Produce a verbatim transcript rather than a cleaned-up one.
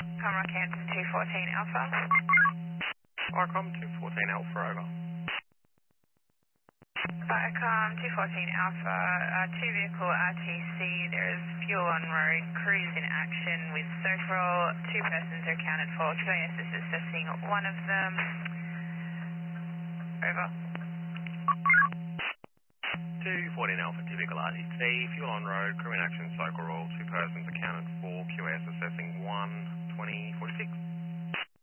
Comrock Hampton two fourteen Alpha. Vicom two fourteen Alpha, over. Vicom two fourteen Alpha, uh, two vehicle R T C, there is fuel on road, crews in action with Soferol, two persons are accounted for, Q A S is assessing one of them. Over. two fourteen Alpha, two vehicle R T C, fuel on road, crew in action, Soferol, two persons accounted for, Q A S assessing one, twenty forty-six.